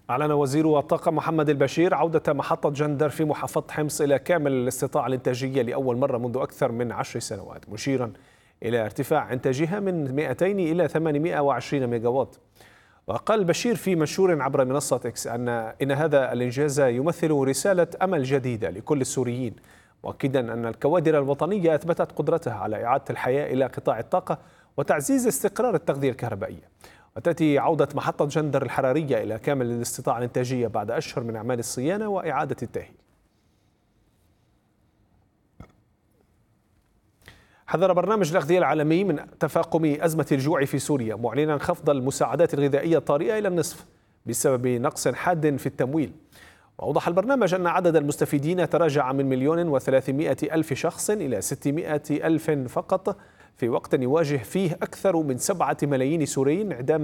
أعلن وزير الطاقة محمد البشير عودة محطة جندر في محافظة حمص إلى كامل الاستطاعة الإنتاجية لأول مرة منذ أكثر من 10 سنوات، مشيرا إلى ارتفاع إنتاجها من 200 إلى 820 ميجاوات. وقال البشير في منشور عبر منصة إكس إن هذا الإنجاز يمثل رسالة أمل جديدة لكل السوريين، مؤكدا أن الكوادر الوطنية أثبتت قدرتها على إعادة الحياة إلى قطاع الطاقة وتعزيز استقرار التغذية الكهربائية. وتأتي عودة محطة جندر الحرارية إلى كامل الاستطاعة الإنتاجية بعد أشهر من أعمال الصيانة وإعادة التأهيل. حذر برنامج الأغذية العالمي من تفاقم أزمة الجوع في سوريا، معلنا خفض المساعدات الغذائية الطارئة إلى النصف بسبب نقص حاد في التمويل. وأوضح البرنامج أن عدد المستفيدين تراجع من 1,300,000 شخص إلى 600,000 فقط، في وقت يواجه فيه أكثر من 7 ملايين سوري انعدام